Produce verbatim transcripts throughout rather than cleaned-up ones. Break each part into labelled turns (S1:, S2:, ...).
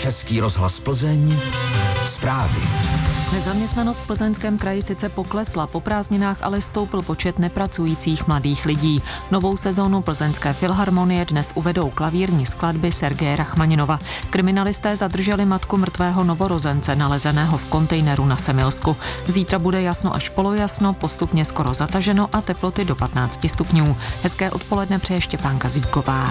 S1: Český rozhlas Plzeň, zprávy.
S2: Nezaměstnanost v Plzeňském kraji sice poklesla, po prázdninách ale stoupl počet nepracujících mladých lidí. Novou sezónu Plzeňské filharmonie dnes uvedou klavírní skladby Sergeje Rachmaninova. Kriminalisté zadrželi matku mrtvého novorozence, nalezeného v kontejneru na Semilsku. Zítra bude jasno až polojasno, postupně skoro zataženo a teploty do patnáct stupňů. Hezké odpoledne přeje Štěpánka Zítková.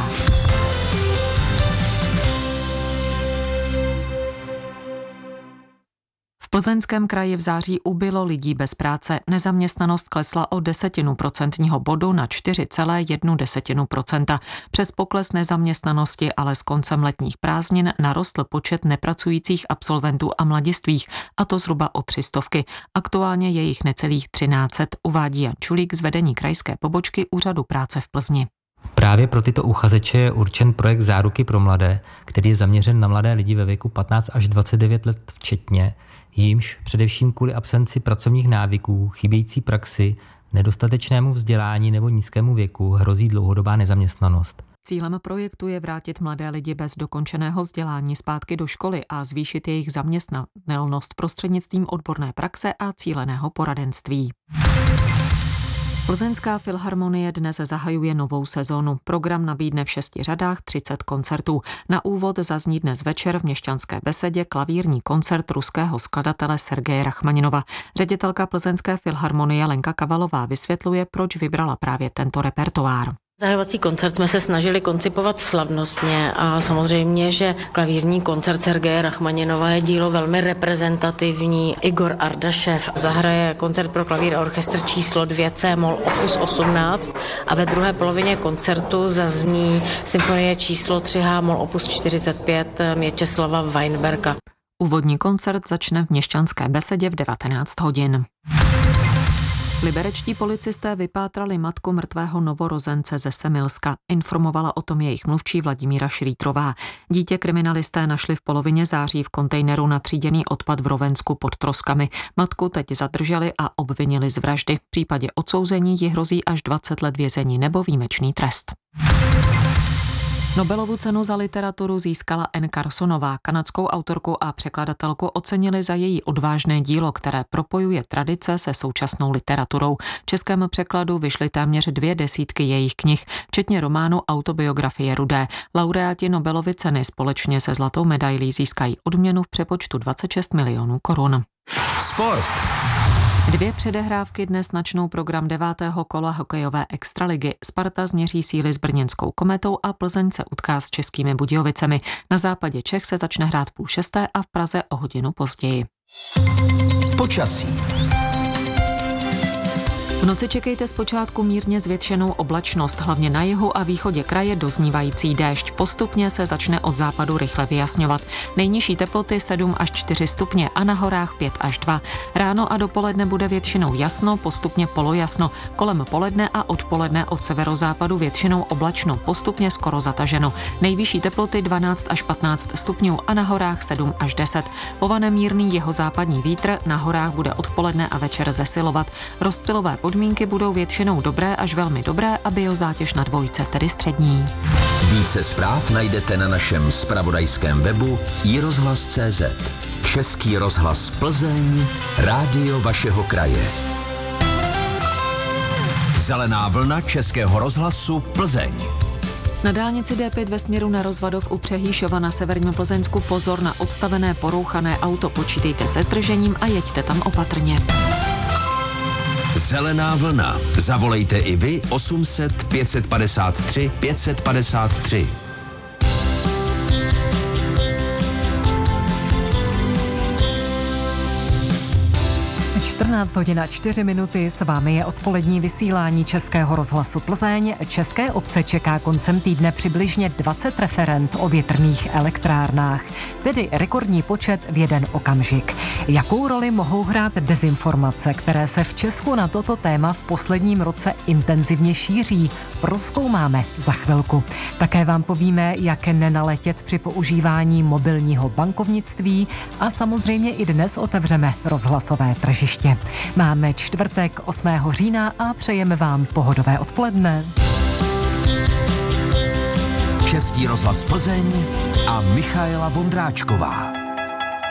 S2: V Plzeňském kraji v září ubylo lidí bez práce. Nezaměstnanost klesla o desetinu procentního bodu na čtyři celá jedna desetina procenta. Přes pokles nezaměstnanosti ale s koncem letních prázdnin narostl počet nepracujících absolventů a mladistvých, a to zhruba o tři stovky. Aktuálně je jich necelých třináct set, uvádí Jan Čulík z vedení krajské pobočky Úřadu práce v Plzni.
S3: Právě pro tyto uchazeče je určen projekt Záruky pro mladé, který je zaměřen na mladé lidi ve věku patnáct až dvacet devět let včetně, jímž především kvůli absenci pracovních návyků, chybějící praxi, nedostatečnému vzdělání nebo nízkému věku hrozí dlouhodobá nezaměstnanost.
S2: Cílem projektu je vrátit mladé lidi bez dokončeného vzdělání zpátky do školy a zvýšit jejich zaměstnatelnost prostřednictvím odborné praxe a cíleného poradenství. Plzeňská filharmonie dnes zahajuje novou sezónu. Program nabídne v šesti řadách třicet koncertů. Na úvod zazní dnes večer v Měšťanské besedě klavírní koncert ruského skladatele Sergeje Rachmaninova. Ředitelka Plzeňské filharmonie Lenka Kavalová vysvětluje, proč vybrala právě tento repertoár.
S4: Zahajovací koncert jsme se snažili koncipovat slavnostně a samozřejmě, že klavírní koncert Sergeje Rachmaninova je dílo velmi reprezentativní. Igor Ardašev zahraje koncert pro klavír a orchestr číslo dvě C-moll opus osmnáct a ve druhé polovině koncertu zazní symfonie číslo tři H-moll opus čtyřicet pět Měčeslava Weinberga.
S2: Úvodní koncert začne v Měšťanské besedě v devatenáct hodin. Liberečtí policisté vypátrali matku mrtvého novorozence ze Semilska. Informovala o tom jejich mluvčí Vladimíra Šrýtrová. Dítě kriminalisté našli v polovině září v kontejneru na tříděný odpad v Rovensku pod Troskami. Matku teď zadrželi a obvinili z vraždy. V případě odsouzení jí hrozí až dvacet let vězení nebo výjimečný trest. Nobelovu cenu za literaturu získala Anne Carsonová. Kanadskou autorku a překladatelku ocenili za její odvážné dílo, které propojuje tradice se současnou literaturou. V českém překladu vyšly téměř dvě desítky jejich knih, včetně románu Autobiografie rudé. Laureáti Nobelovy ceny společně se zlatou medailí získají odměnu v přepočtu dvacet šest milionů korun.
S1: Sport.
S2: Dvě předehrávky dnes načnou program devátého kola hokejové extraligy. Sparta změří síly s brněnskou Kometou a Plzeň se utká s Českými Budějovicemi. Na západě Čech se začne hrát půl šesté a v Praze o hodinu později.
S1: Počasí.
S2: V noci čekejte zpočátku mírně zvětšenou oblačnost, hlavně na jihu a východě kraje doznívající déšť. Postupně se začne od západu rychle vyjasňovat. Nejnižší teploty sedm až čtyři stupně a na horách pět až dva. Ráno a dopoledne bude většinou jasno, postupně polojasno. Kolem poledne a odpoledne od severozápadu většinou oblačno, postupně skoro zataženo. Nejvyšší teploty dvanáct až patnáct stupňů a na horách sedm až deset. Povane mírný jihozápadní vítr, na horách bude odpoledne a večer zesilovat. Rozptylové podmínky budou většinou dobré až velmi dobré a biozátěž na dvojce, tedy střední.
S1: Více zpráv najdete na našem zpravodajském webu i rozhlas tečka cé zet. Český rozhlas Plzeň, rádio vašeho kraje. Zelená vlna Českého rozhlasu Plzeň.
S2: Na dálnici D pět ve směru na Rozvadov u Přehýšova na severním Plzeňsku pozor na odstavené porouchané auto. Počítejte se zdržením a jeďte tam opatrně.
S1: Zelená vlna. Zavolejte i vy osm set pět set padesát tři pět set padesát tři.
S5: čtrnáct hodin a čtyři minuty, s vámi je odpolední vysílání Českého rozhlasu Plzeň. České obce čeká koncem týdne přibližně dvacet referend o větrných elektrárnách, tedy rekordní počet v jeden okamžik. Jakou roli mohou hrát dezinformace, které se v Česku na toto téma v posledním roce intenzivně šíří? Prozkoumáme za chvilku. Také vám povíme, jak nenaletět při používání mobilního bankovnictví a samozřejmě i dnes otevřeme rozhlasové tržiště. Máme čtvrtek osmého října a přejeme vám pohodové odpoledne.
S1: Český rozhlas Plzeň, a Michaela Vondráčková.